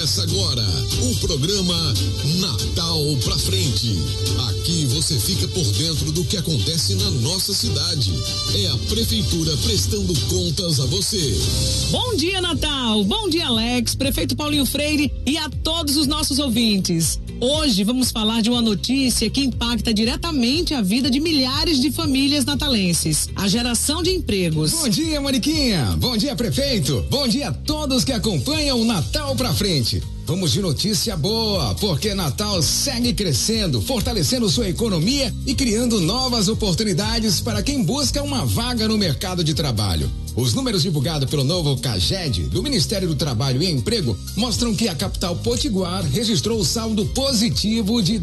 Começa agora o programa Natal pra Frente. Aqui você fica por dentro do que acontece na nossa cidade. É a Prefeitura prestando contas a você. Bom dia, Natal! Bom dia, Alex, prefeito Paulinho Freire e a todos os nossos ouvintes. Hoje vamos falar de uma notícia que impacta diretamente a vida de milhares de famílias natalenses: a geração de empregos. Bom dia, Moniquinha! Bom dia, prefeito! Bom dia a todos que acompanham o Natal pra Frente. Vamos de notícia boa, porque Natal segue crescendo, fortalecendo sua economia e criando novas oportunidades para quem busca uma vaga no mercado de trabalho. Os números divulgados pelo novo CAGED, do Ministério do Trabalho e Emprego, mostram que a capital potiguar registrou saldo positivo de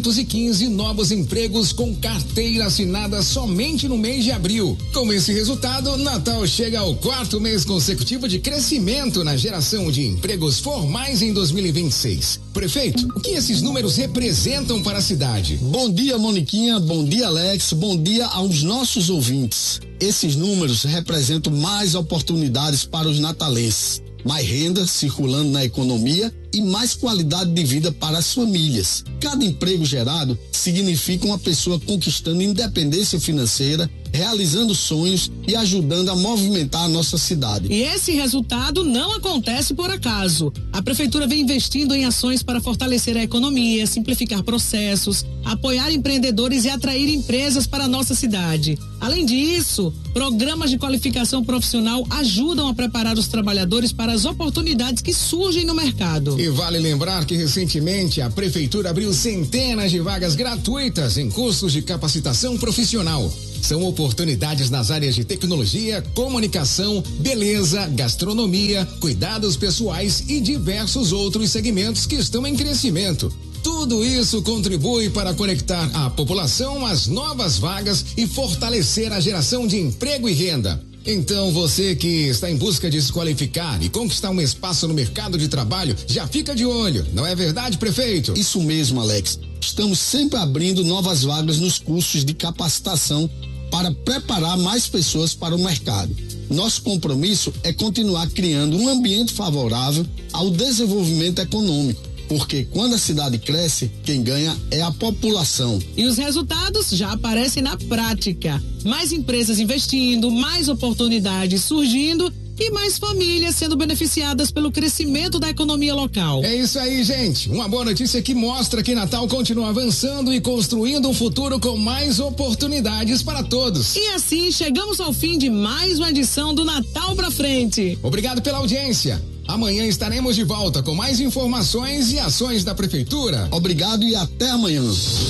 215 novos empregos com carteira assinada somente no mês de abril. Com esse resultado, Natal chega ao 4º mês consecutivo de crescimento na geração de empregos formais em 2026. Prefeito, o que esses números representam para a cidade? Bom dia, Moniquinha, bom dia, Alex, bom dia aos nossos ouvintes. Esses números representam mais oportunidades para os natalenses, mais renda circulando na economia e mais qualidade de vida para as famílias. Cada emprego gerado significa uma pessoa conquistando independência financeira, realizando sonhos e ajudando a movimentar a nossa cidade. E esse resultado não acontece por acaso. A Prefeitura vem investindo em ações para fortalecer a economia, simplificar processos, apoiar empreendedores e atrair empresas para a nossa cidade. Além disso, programas de qualificação profissional ajudam a preparar os trabalhadores para as oportunidades que surgem no mercado. E vale lembrar que recentemente a Prefeitura abriu centenas de vagas gratuitas em cursos de capacitação profissional. São oportunidades nas áreas de tecnologia, comunicação, beleza, gastronomia, cuidados pessoais e diversos outros segmentos que estão em crescimento. Tudo isso contribui para conectar a população às novas vagas e fortalecer a geração de emprego e renda. Então você que está em busca de se qualificar e conquistar um espaço no mercado de trabalho, já fica de olho, não é verdade, prefeito? Isso mesmo, Alex. Estamos sempre abrindo novas vagas nos cursos de capacitação para preparar mais pessoas para o mercado. Nosso compromisso é continuar criando um ambiente favorável ao desenvolvimento econômico, porque quando a cidade cresce, quem ganha é a população. E os resultados já aparecem na prática. Mais empresas investindo, mais oportunidades surgindo e mais famílias sendo beneficiadas pelo crescimento da economia local. É isso aí, gente. Uma boa notícia que mostra que Natal continua avançando e construindo um futuro com mais oportunidades para todos. E assim chegamos ao fim de mais uma edição do Natal pra Frente. Obrigado pela audiência. Amanhã estaremos de volta com mais informações e ações da Prefeitura. Obrigado e até amanhã.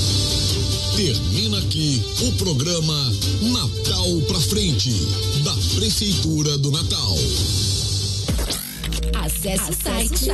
Termina aqui o programa Natal pra Frente, da Prefeitura do Natal. Acesse o site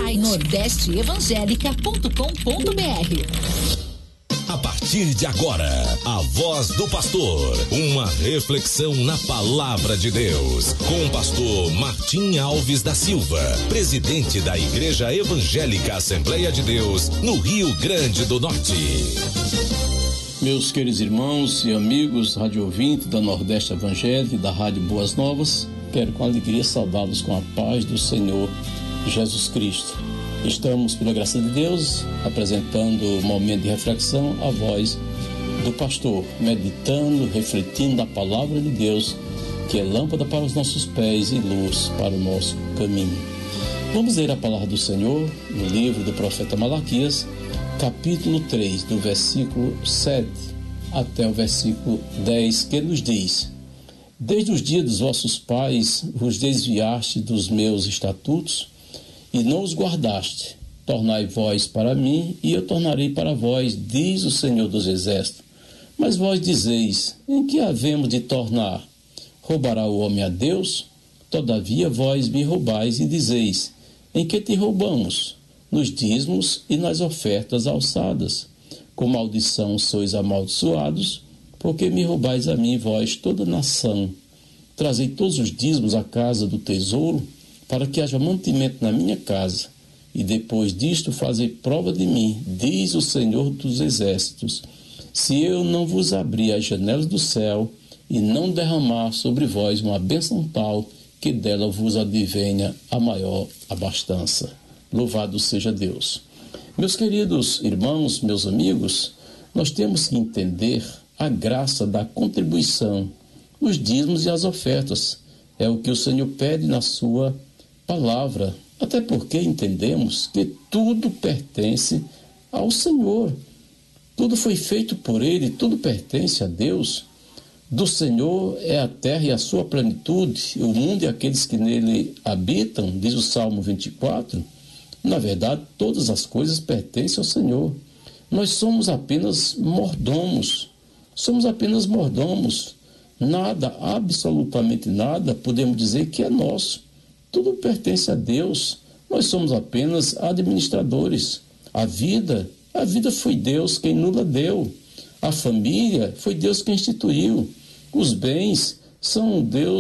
nordesteevangelica.com.br. A partir de agora, a voz do pastor, uma reflexão na palavra de Deus, com o pastor Martim Alves da Silva, presidente da Igreja Evangélica Assembleia de Deus, no Rio Grande do Norte. Meus queridos irmãos e amigos, rádio ouvinte da Nordeste Evangélica e da Rádio Boas Novas, quero com alegria saudá-los com a paz do Senhor Jesus Cristo. Estamos, pela graça de Deus, apresentando o momento de reflexão, a voz do pastor, meditando, refletindo a palavra de Deus, que é lâmpada para os nossos pés e luz para o nosso caminho. Vamos ler a palavra do Senhor no livro do profeta Malaquias, capítulo 3, do versículo 7 até o versículo 10, que nos diz: Desde os dias dos vossos pais vos desviaste dos meus estatutos, e não os guardaste. Tornai vós para mim, e eu tornarei para vós, diz o Senhor dos Exércitos. Mas vós dizeis: em que havemos de tornar? Roubará o homem a Deus? Todavia vós me roubais e dizeis: em que te roubamos? Nos dízimos e nas ofertas alçadas. Com maldição sois amaldiçoados, porque me roubais a mim, vós, toda nação. Trazei todos os dízimos à casa do tesouro, para que haja mantimento na minha casa, e depois disto fazei prova de mim, diz o Senhor dos Exércitos, se eu não vos abrir as janelas do céu e não derramar sobre vós uma bênção tal, que dela vos advenha a maior abastança. Louvado seja Deus. Meus queridos irmãos, meus amigos, nós temos que entender a graça da contribuição, os dízimos e as ofertas. É o que o Senhor pede na sua palavra, até porque entendemos que tudo pertence ao Senhor. Tudo foi feito por Ele, tudo pertence a Deus. Do Senhor é a terra e a sua plenitude, o mundo e aqueles que nele habitam, diz o Salmo 24. Na verdade, todas as coisas pertencem ao Senhor. Nós somos apenas mordomos. Nada, absolutamente nada, podemos dizer que é nosso. Tudo pertence a Deus. Nós somos apenas administradores. A vida foi Deus quem nos deu. A família foi Deus quem instituiu. Os bens são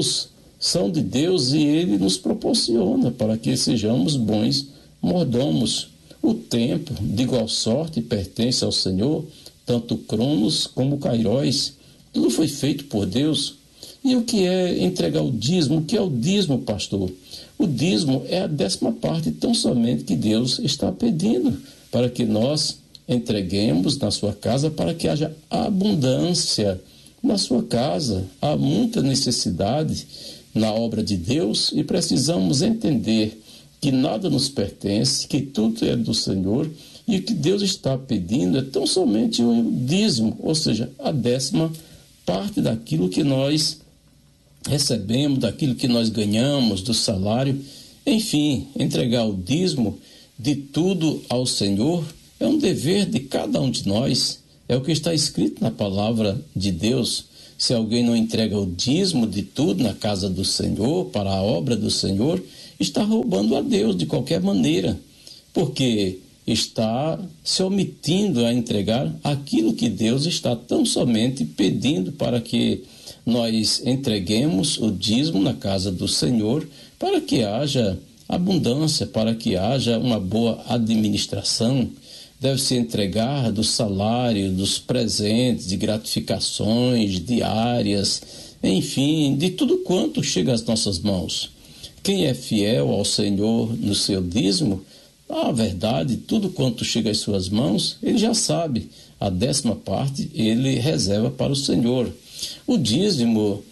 de Deus e Ele nos proporciona para que sejamos bons mordomos. O tempo, de igual sorte, pertence ao Senhor, tanto Cronos como Kairos. Tudo foi feito por Deus. E o que é entregar o dízimo? O que é o dízimo, pastor? O dízimo é a 10ª parte, tão somente que Deus está pedindo para que nós entreguemos na sua casa, para que haja abundância na sua casa. Há muita necessidade na obra de Deus e precisamos entender que nada nos pertence, que tudo é do Senhor, e o que Deus está pedindo é tão somente o dízimo, ou seja, a 10ª parte daquilo que nós recebemos, daquilo que nós ganhamos, do salário. Enfim, entregar o dízimo de tudo ao Senhor é um dever de cada um de nós. É o que está escrito na palavra de Deus. Se alguém não entrega o dízimo de tudo na casa do Senhor, para a obra do Senhor, está roubando a Deus de qualquer maneira, porque está se omitindo a entregar aquilo que Deus está tão somente pedindo para que nós entreguemos o dízimo na casa do Senhor, para que haja abundância, para que haja uma boa administração. Deve-se entregar do salário, dos presentes, de gratificações diárias, enfim, de tudo quanto chega às nossas mãos. Quem é fiel ao Senhor no seu dízimo, na verdade, tudo quanto chega às suas mãos, ele já sabe. A 10ª parte ele reserva para o Senhor. O dízimo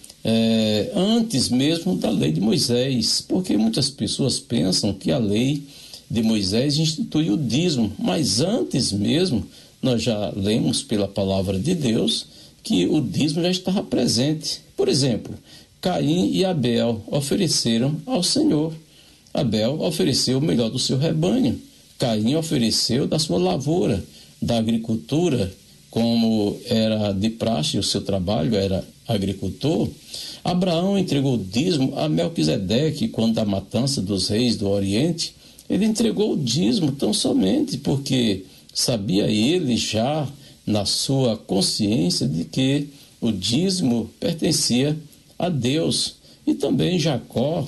é antes mesmo da lei de Moisés, porque muitas pessoas pensam que a lei de Moisés instituiu o dízimo, mas antes mesmo nós já lemos pela palavra de Deus que o dízimo já estava presente. Por exemplo, Caim e Abel ofereceram ao Senhor. Abel ofereceu o melhor do seu rebanho. Caim ofereceu da sua lavoura, da agricultura, como era de praxe, o seu trabalho era agricultor. Abraão entregou o dízimo a Melquisedeque, quando da matança dos reis do Oriente. Ele entregou o dízimo tão somente porque sabia ele já na sua consciência de que o dízimo pertencia a Deus. E também Jacó,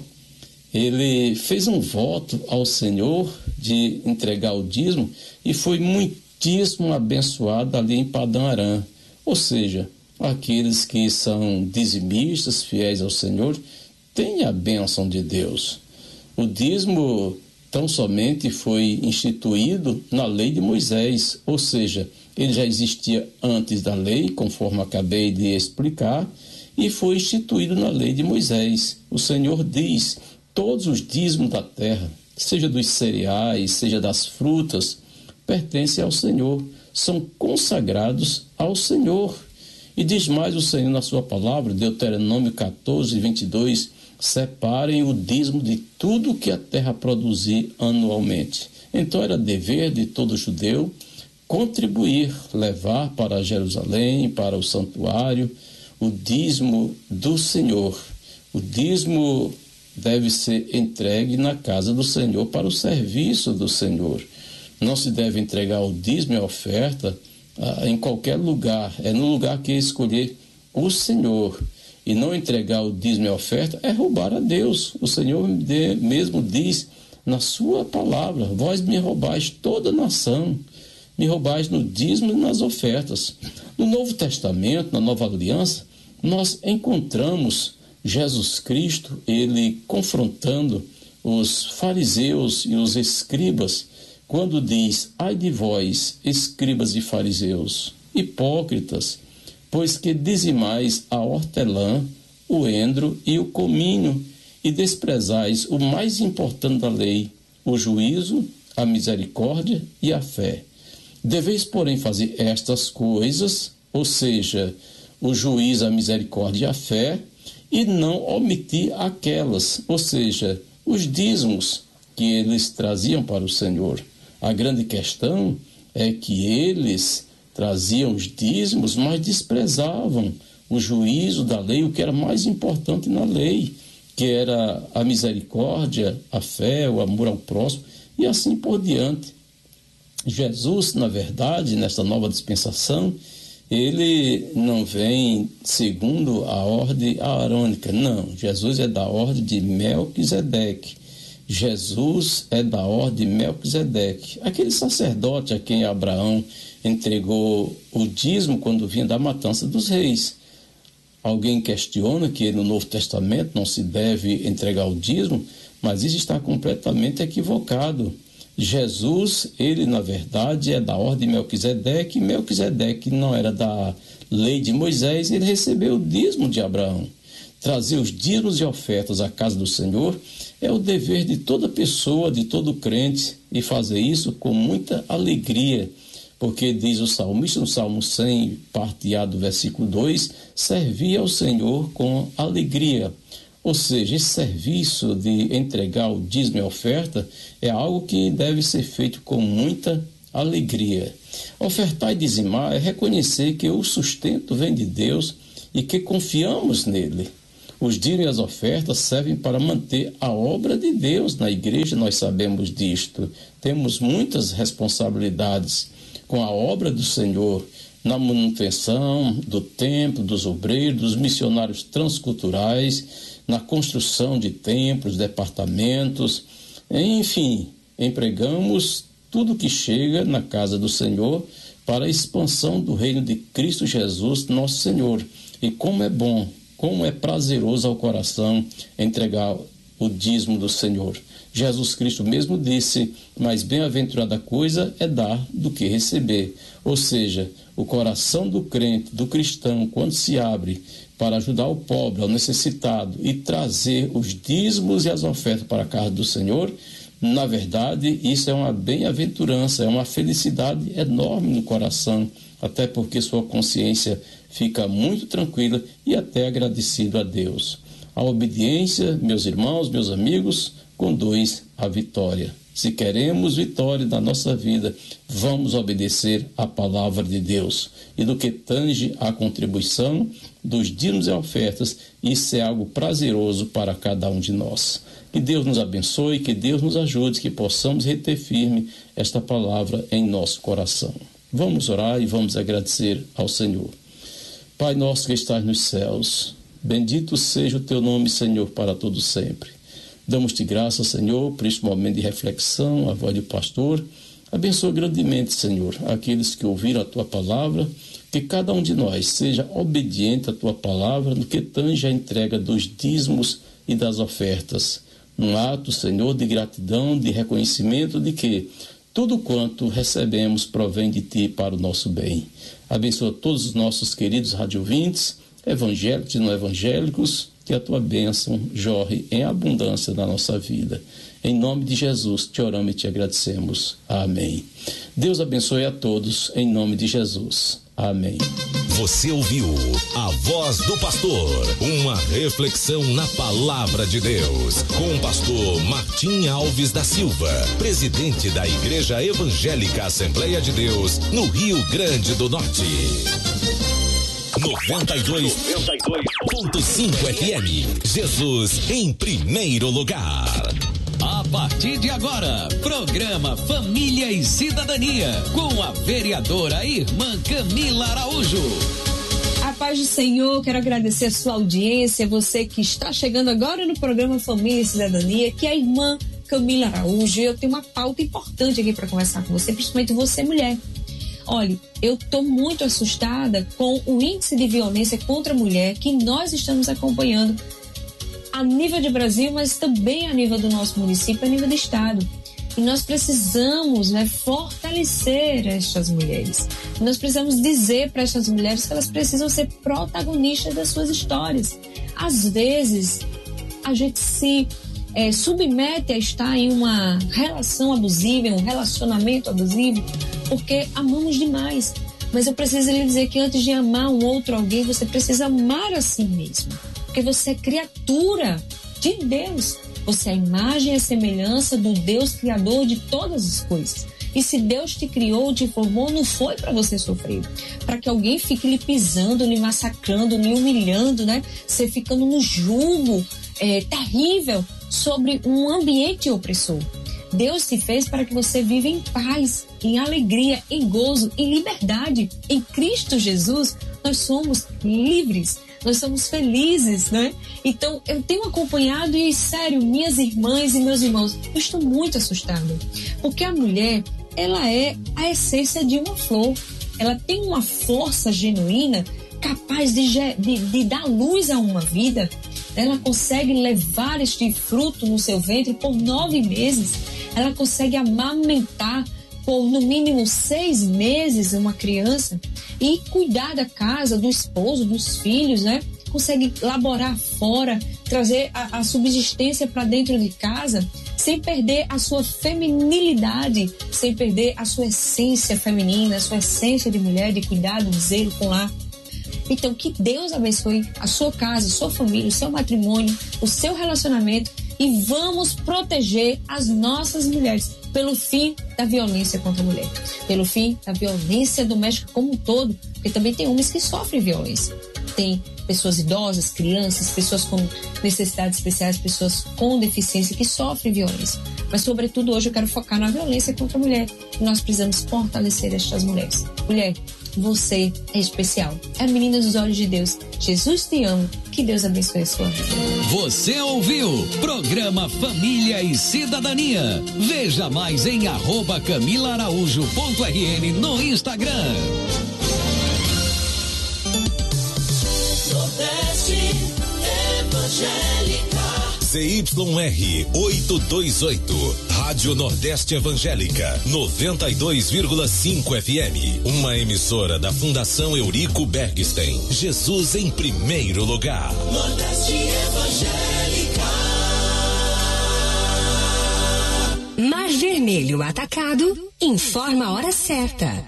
ele fez um voto ao Senhor de entregar o dízimo e foi muitíssimo abençoado ali em Padã Arã. Ou seja, aqueles que são dizimistas, fiéis ao Senhor, têm a bênção de Deus. O dízimo tão somente foi instituído na lei de Moisés, ou seja, ele já existia antes da lei, conforme acabei de explicar, e foi instituído na lei de Moisés. O Senhor diz: todos os dízimos da terra, seja dos cereais, seja das frutas, pertencem ao Senhor, são consagrados ao Senhor. E diz mais o Senhor na sua palavra, Deuteronômio 14, 22, separem o dízimo de tudo que a terra produzir anualmente. Então era dever de todo judeu contribuir, levar para Jerusalém, para o santuário, o dízimo do Senhor. O dízimo deve ser entregue na casa do Senhor para o serviço do Senhor. Não se deve entregar o dízimo e a oferta em qualquer lugar. É no lugar que escolher o Senhor. E não entregar o dízimo e a oferta é roubar a Deus. O Senhor mesmo diz na sua palavra: vós me roubais toda a nação, me roubais no dízimo e nas ofertas. No Novo Testamento, na Nova Aliança, nós encontramos Jesus Cristo, ele confrontando os fariseus e os escribas, quando diz: ai de vós, escribas e fariseus, hipócritas, pois que dizimais a hortelã, o endro e o cominho, e desprezais o mais importante da lei, o juízo, a misericórdia e a fé. Deveis, porém, fazer estas coisas, ou seja, o juízo, a misericórdia e a fé, e não omitir aquelas, ou seja, os dízimos que eles traziam para o Senhor. A grande questão é que eles traziam os dízimos, mas desprezavam o juízo da lei, o que era mais importante na lei, que era a misericórdia, a fé, o amor ao próximo, e assim por diante. Jesus, na verdade, nesta nova dispensação, ele não vem segundo a ordem aarônica, não. Jesus é da ordem de Melquisedeque. Jesus é da ordem de Melquisedeque, aquele sacerdote a quem Abraão entregou o dízimo quando vinha da matança dos reis. Alguém questiona que no Novo Testamento não se deve entregar o dízimo, mas isso está completamente equivocado. Jesus, ele na verdade é da ordem de Melquisedeque, e Melquisedeque não era da lei de Moisés, ele recebeu o dízimo de Abraão. Trazer os dízimos e ofertas à casa do Senhor é o dever de toda pessoa, de todo crente, e fazer isso com muita alegria, porque diz o salmista no Salmo 100, parte A do versículo 2, servir ao Senhor com alegria. Ou seja, esse serviço de entregar o dízimo e a oferta é algo que deve ser feito com muita alegria. Ofertar e dizimar é reconhecer que o sustento vem de Deus e que confiamos nele. Os dízimos e as ofertas servem para manter a obra de Deus na igreja, nós sabemos disto. Temos muitas responsabilidades com a obra do Senhor, na manutenção do templo, dos obreiros, dos missionários transculturais, na construção de templos, departamentos, enfim, empregamos tudo que chega na casa do Senhor para a expansão do reino de Cristo Jesus, nosso Senhor. E como é bom, como é prazeroso ao coração entregar o dízimo do Senhor. Jesus Cristo mesmo disse: mais bem-aventurada coisa é dar do que receber. Ou seja, o coração do crente, do cristão, quando se abre para ajudar o pobre, ao necessitado e trazer os dízimos e as ofertas para a casa do Senhor, na verdade, isso é uma bem-aventurança, é uma felicidade enorme no coração, até porque sua consciência fica muito tranquila e até agradecido a Deus. A obediência, meus irmãos, meus amigos, conduz à vitória. Se queremos vitória na nossa vida, vamos obedecer à palavra de Deus. E do que tange a contribuição dos dízimos e ofertas, isso é algo prazeroso para cada um de nós. Que Deus nos abençoe, que Deus nos ajude, que possamos reter firme esta palavra em nosso coração. Vamos orar e vamos agradecer ao Senhor. Pai nosso que estás nos céus, bendito seja o teu nome, Senhor, para todo sempre. Damos-te graça, Senhor, por este momento de reflexão, a voz do pastor. Abençoa grandemente, Senhor, aqueles que ouviram a tua palavra, que cada um de nós seja obediente à tua palavra no que tange a entrega dos dízimos e das ofertas. Num ato, Senhor, de gratidão, de reconhecimento de que tudo quanto recebemos provém de ti para o nosso bem. Abençoa todos os nossos queridos radiovintes, evangélicos e não evangélicos, que a tua bênção jorre em abundância na nossa vida. Em nome de Jesus, te oramos e te agradecemos. Amém. Deus abençoe a todos, em nome de Jesus. Amém. Você ouviu a Voz do Pastor, uma reflexão na Palavra de Deus, com o pastor Martim Alves da Silva, presidente da Igreja Evangélica Assembleia de Deus, no Rio Grande do Norte. 92.5 FM. Jesus em primeiro lugar. A partir de agora, programa Família e Cidadania, com a vereadora irmã Camila Araújo. A paz do Senhor, quero agradecer a sua audiência, você que está chegando agora no programa Família e Cidadania, que é a irmã Camila Araújo. Eu tenho uma pauta importante aqui para conversar com você, principalmente você, mulher. Olha, eu estou muito assustada com o índice de violência contra a mulher que nós estamos acompanhando a nível de Brasil, mas também a nível do nosso município, a nível do estado. E nós precisamos, né, fortalecer estas mulheres. Nós precisamos dizer para estas mulheres que elas precisam ser protagonistas das suas histórias. Às vezes, a gente se submete a estar em uma relação abusiva, em um relacionamento abusivo, porque amamos demais. Mas eu preciso lhe dizer que antes de amar um outro alguém, você precisa amar a si mesmo. Porque você é criatura de Deus. Você é a imagem e a semelhança do Deus criador de todas as coisas. E se Deus te criou, te formou, não foi para você sofrer. Para que alguém fique lhe pisando, lhe massacrando, lhe humilhando, né? Você ficando no jugo terrível sobre um ambiente opressor. Deus te fez para que você viva em paz, em alegria, em gozo, em liberdade. Em Cristo Jesus, nós somos livres. Nós somos felizes, né? Então, eu tenho acompanhado e, sério, minhas irmãs e meus irmãos, eu estou muito assustada. Porque a mulher, ela é a essência de uma flor. Ela tem uma força genuína capaz de dar luz a uma vida. Ela consegue levar este fruto no seu ventre por 9 meses. Ela consegue amamentar por, no mínimo, 6 meses uma criança e cuidar da casa, do esposo, dos filhos, né? Consegue laborar fora, trazer a subsistência para dentro de casa, sem perder a sua feminilidade, sem perder a sua essência feminina, a sua essência de mulher, de cuidado, de zelo com lar. Então, que Deus abençoe a sua casa, a sua família, o seu matrimônio, o seu relacionamento, e vamos proteger as nossas mulheres pelo fim da violência contra a mulher, pelo fim da violência doméstica como um todo, porque também tem homens que sofrem violência. Tem pessoas idosas, crianças, pessoas com necessidades especiais, pessoas com deficiência que sofrem violência. Mas, sobretudo, hoje eu quero focar na violência contra a mulher. E nós precisamos fortalecer estas mulheres. Mulher, você é especial. É a menina dos olhos de Deus. Jesus te ama. Que Deus abençoe a sua vida. Você ouviu? Programa Família e Cidadania. Veja mais em @CamilaAraújo.rn no Instagram. CYR 828, Rádio Nordeste Evangélica, 92,5 FM. Uma emissora da Fundação Eurico Bergstein. Jesus em primeiro lugar. Nordeste Evangélica. Mar Vermelho Atacado informa a hora certa.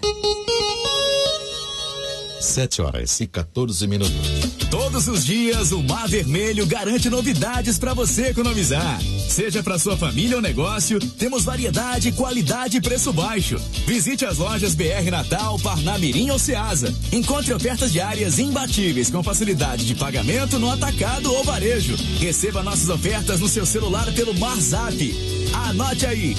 7h14. Todos os dias o Mar Vermelho garante novidades para você economizar. Seja para sua família ou negócio, temos variedade, qualidade e preço baixo. Visite as lojas BR Natal, Parnamirim ou Ceasa. Encontre ofertas diárias imbatíveis com facilidade de pagamento no atacado ou varejo. Receba nossas ofertas no seu celular pelo MarZap. Anote aí,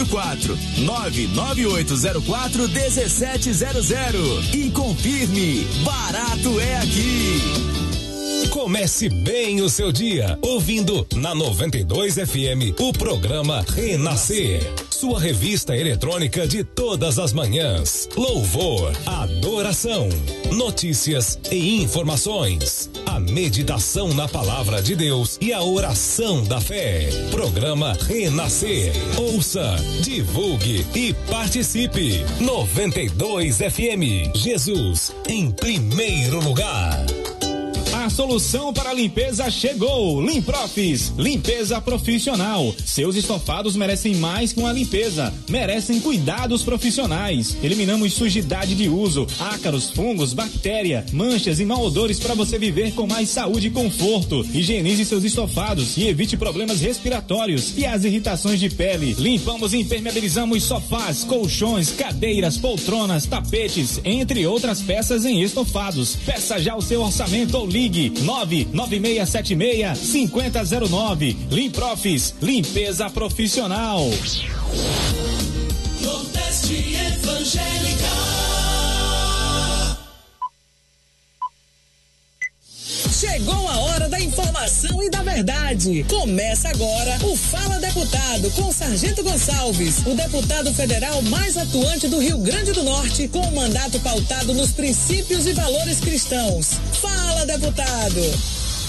84998041700 e confirme, barato é aqui. Comece bem o seu dia, ouvindo na 92 FM o programa Renascer. Sua revista eletrônica de todas as manhãs. Louvor, adoração, notícias e informações. A meditação na palavra de Deus e a oração da fé. Programa Renascer. Ouça, divulgue e participe. 92 FM. Jesus em primeiro lugar. A solução para a limpeza chegou. Limprofis, limpeza profissional. Seus estofados merecem mais que uma limpeza, merecem cuidados profissionais. Eliminamos sujidade de uso, ácaros, fungos, bactéria, manchas e mau odores para você viver com mais saúde e conforto. Higienize seus estofados e evite problemas respiratórios e as irritações de pele. Limpamos e impermeabilizamos sofás, colchões, cadeiras, poltronas, tapetes, entre outras peças em estofados. Peça já o seu orçamento ou ligue 99676-5009. Limprofis, limpeza profissional. Nordeste Evangélica. Chegou a hora da informação e da verdade. Começa agora o Fala Deputado com Sargento Gonçalves, o deputado federal mais atuante do Rio Grande do Norte, com um mandato pautado nos princípios e valores cristãos. Fala, deputado!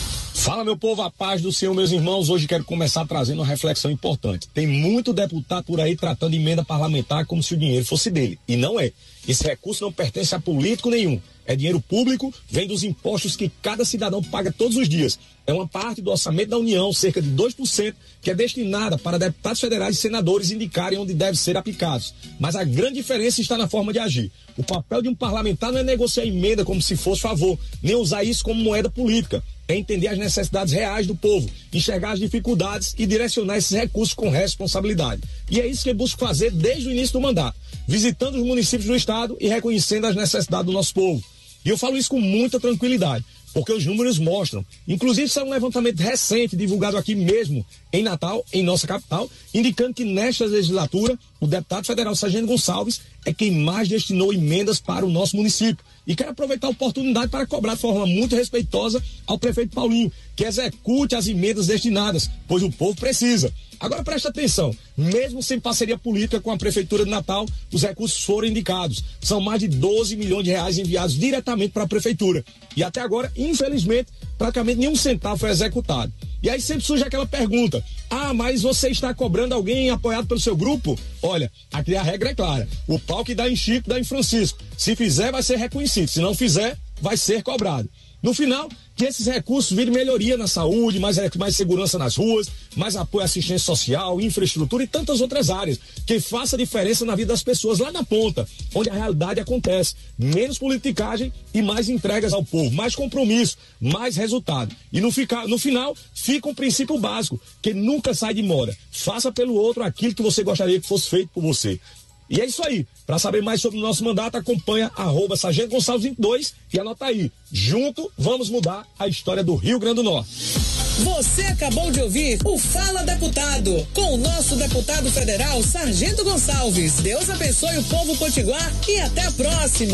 Fala, meu povo, a paz do Senhor, meus irmãos. Hoje quero começar trazendo uma reflexão importante. Tem muito deputado por aí tratando de emenda parlamentar como se o dinheiro fosse dele. E não é. Esse recurso não pertence a político nenhum. É dinheiro público, vem dos impostos que cada cidadão paga todos os dias. É uma parte do orçamento da União, cerca de 2%, que é destinada para deputados federais e senadores indicarem onde deve ser aplicados. Mas a grande diferença está na forma de agir. O papel de um parlamentar não é negociar emenda como se fosse favor, nem usar isso como moeda política. É entender as necessidades reais do povo, enxergar as dificuldades e direcionar esses recursos com responsabilidade. E é isso que eu busco fazer desde o início do mandato, visitando os municípios do estado e reconhecendo as necessidades do nosso povo. E eu falo isso com muita tranquilidade, porque os números mostram. Inclusive, isso é um levantamento recente, divulgado aqui mesmo, em Natal, em nossa capital, indicando que nesta legislatura, o deputado federal Sargento Gonçalves é quem mais destinou emendas para o nosso município. E quero aproveitar a oportunidade para cobrar de forma muito respeitosa ao prefeito Paulinho, que execute as emendas destinadas, pois o povo precisa. Agora presta atenção, mesmo sem parceria política com a Prefeitura de Natal, os recursos foram indicados. São mais de 12 milhões de reais enviados diretamente para a Prefeitura. E até agora, infelizmente, praticamente nenhum centavo foi executado. E aí sempre surge aquela pergunta: mas você está cobrando alguém apoiado pelo seu grupo? Olha, aqui a regra é clara. O pau que dá em Chico, dá em Francisco. Se fizer, vai ser reconhecido. Se não fizer, vai ser cobrado. No final, que esses recursos virem melhoria na saúde, mais segurança nas ruas, mais apoio à assistência social, infraestrutura e tantas outras áreas, que faça diferença na vida das pessoas lá na ponta, onde a realidade acontece. Menos politicagem e mais entregas ao povo, mais compromisso, mais resultado. E no final, fica um princípio básico, que nunca sai de moda. Faça pelo outro aquilo que você gostaria que fosse feito por você. E é isso aí. Para saber mais sobre o nosso mandato, acompanha @Sargento Gonçalves 22 e anota aí. Junto, vamos mudar a história do Rio Grande do Norte. Você acabou de ouvir o Fala Deputado, com o nosso deputado federal Sargento Gonçalves. Deus abençoe o povo potiguar e até a próxima.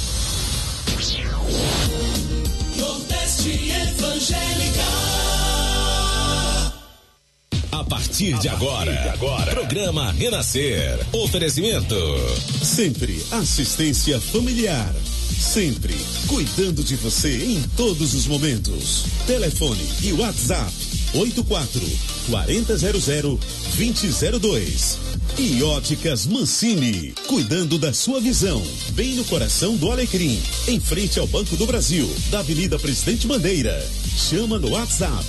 Nordeste Evangélica. A partir de agora, programa Renascer. Oferecimento. Sempre assistência familiar. Sempre cuidando de você em todos os momentos. Telefone e WhatsApp 84-4000-2002. E Óticas Mancini, cuidando da sua visão, bem no coração do Alecrim, em frente ao Banco do Brasil, da Avenida Presidente Bandeira. Chama no WhatsApp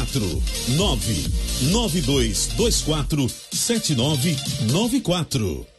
849-9224-7994.